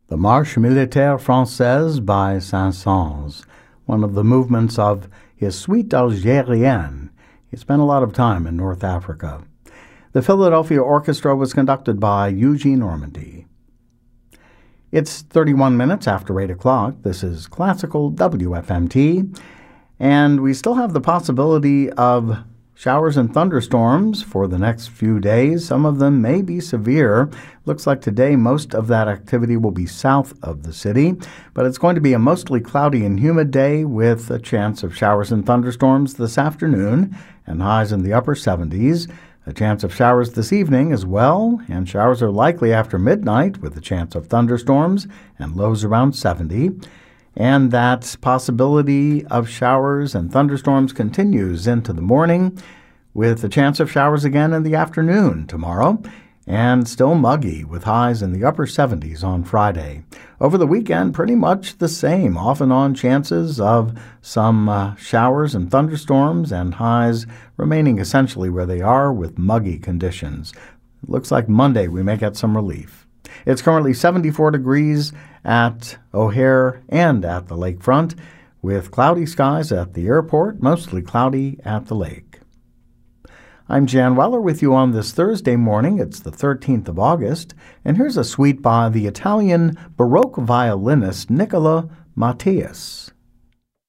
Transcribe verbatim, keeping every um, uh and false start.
The Marche Militaire Française by Saint-Saëns, one of the movements of his Suite Algérienne. He spent a lot of time in North Africa. The Philadelphia Orchestra was conducted by Eugene Ormandy. It's thirty-one minutes after eight o'clock. This is Classical W F M T, and we still have the possibility of showers and thunderstorms for the next few days. Some of them may be severe. Looks like today most of that activity will be south of the city, but it's going to be a mostly cloudy and humid day with a chance of showers and thunderstorms this afternoon and highs in the upper seventies. A chance of showers this evening as well, and showers are likely after midnight with a chance of thunderstorms and lows around seventy. And that possibility of showers and thunderstorms continues into the morning with a chance of showers again in the afternoon tomorrow, and still muggy with highs in the upper seventies on Friday. Over the weekend, pretty much the same, off and on chances of some uh, showers and thunderstorms and highs remaining essentially where they are with muggy conditions. It looks like Monday we may get some relief. It's currently seventy-four degrees at O'Hare and at the lakefront, with cloudy skies at the airport, mostly cloudy at the lake. I'm Jan Weller with you on this Thursday morning. It's the thirteenth of August, and here's a suite by the Italian Baroque violinist Nicola Mattias.